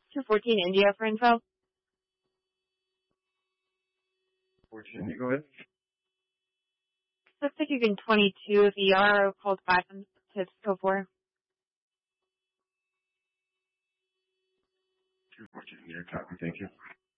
214 India for info. 14, go ahead. Looks like you can 22 with ER, called 5 to go for. 214 India, copy, thank you.